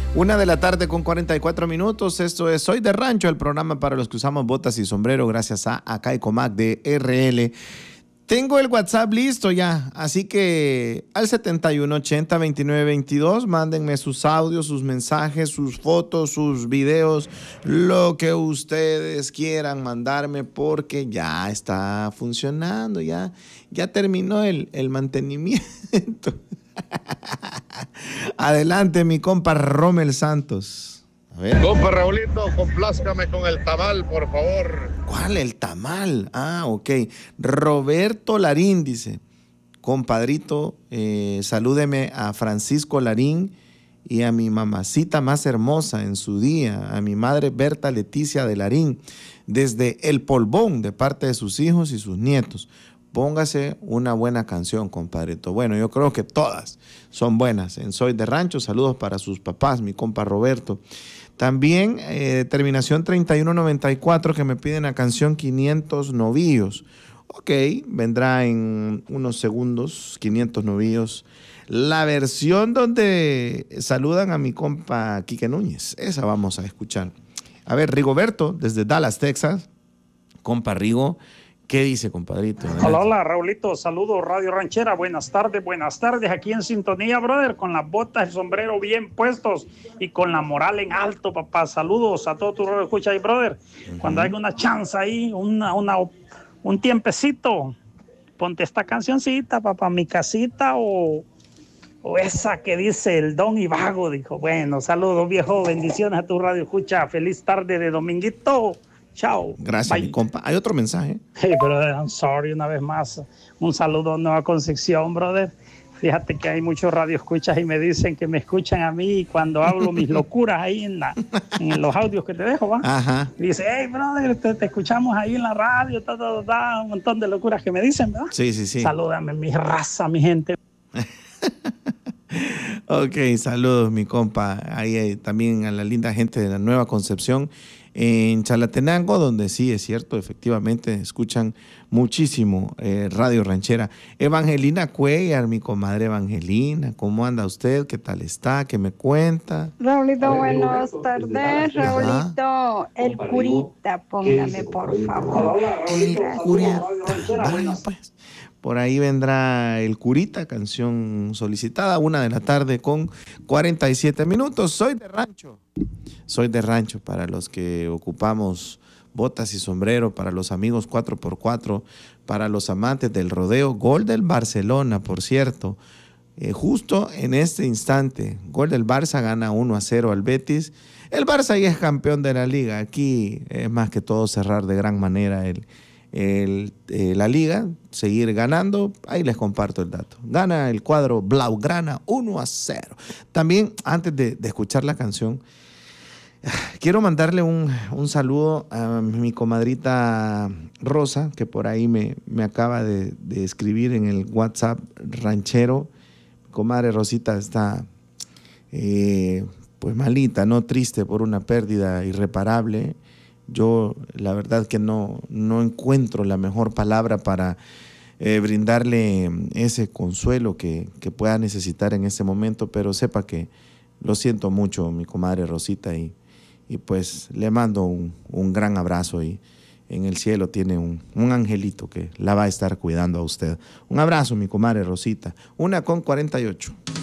1:44 p.m. Esto es Soy de Rancho, el programa para los que usamos botas y sombrero, gracias a Acaicomac de RL. Tengo el WhatsApp listo ya, así que al 7180-2922, mándenme sus audios, sus mensajes, sus fotos, sus videos, lo que ustedes quieran mandarme, porque ya está funcionando, ya terminó el mantenimiento. Adelante, mi compa Rommel Santos. A ver. Compa Raulito, complázcame con el tamal, por favor. ¿Cuál? El tamal. Ah, ok. Roberto Larín dice: compadrito, salúdeme a Francisco Larín y a mi mamacita más hermosa en su día, a mi madre Berta Leticia de Larín, desde El Polvón, de parte de sus hijos y sus nietos. Póngase una buena canción, compadrito. Bueno, yo creo que todas son buenas. En Soy de Rancho, saludos para sus papás, mi compa Roberto. También, terminación 3194, que me piden la canción 500 Novillos. Ok, vendrá en unos segundos, 500 Novillos. La versión donde saludan a mi compa Quique Núñez. Esa vamos a escuchar. A ver, Rigoberto, desde Dallas, Texas. Compa Rigo, ¿qué dice, compadrito? Hola, hola, Raulito, saludos, Radio Ranchera, buenas tardes, aquí en sintonía, brother, con las botas y sombrero bien puestos y con la moral en alto, papá. Saludos a todos tus radio escucha ahí, brother. Cuando haya una chance ahí, un tiempecito, ponte esta cancioncita, papá, Mi Casita o esa que dice El Don y Vago, dijo. Bueno, saludos, viejo, bendiciones a tu radio escucha, feliz tarde de dominguito. Chao. Gracias, bye. Mi compa. Hay otro mensaje. Hey, brother, I'm sorry, una vez más. Un saludo a Nueva Concepción, brother. Fíjate que hay muchos radioescuchas y me dicen que me escuchan a mí cuando hablo mis locuras ahí en los audios que te dejo, ¿va? Ajá. Dice, hey, brother, te escuchamos ahí en la radio, un montón de locuras que me dicen, ¿verdad? Sí, sí, sí. Salúdame, mi raza, mi gente. Ok, saludos, mi compa. Ahí también a la linda gente de la Nueva Concepción en Chalatenango, donde sí, es cierto, efectivamente escuchan muchísimo Radio Ranchera. Evangelina Cuellar, mi comadre Evangelina, ¿cómo anda usted? ¿Qué tal está? ¿Qué me cuenta? Raulito, buenas tardes, Raulito. El curita, póngame, por favor. El curita. Bueno, pues, por ahí vendrá El Curita, canción solicitada, 1:47 p.m. Soy de rancho. Soy de rancho para los que ocupamos botas y sombrero, para los amigos 4x4, para los amantes del rodeo. Gol del Barcelona, por cierto. Justo en este instante, gol del Barça, gana 1-0 al Betis. El Barça ya es campeón de la liga. Aquí es más que todo cerrar de gran manera la liga, seguir ganando. Ahí les comparto el dato. Gana el cuadro Blaugrana 1-0. También, antes de escuchar la canción, quiero mandarle un saludo a mi comadrita Rosa, que por ahí me acaba de escribir en el WhatsApp ranchero. Comadre Rosita está pues malita, ¿no? Triste por una pérdida irreparable. Yo la verdad que no encuentro la mejor palabra para brindarle ese consuelo que pueda necesitar en este momento, pero sepa que lo siento mucho, mi comadre Rosita, y pues le mando un gran abrazo, y en el cielo tiene un angelito que la va a estar cuidando a usted. Un abrazo, mi comadre Rosita. 1:48 p.m.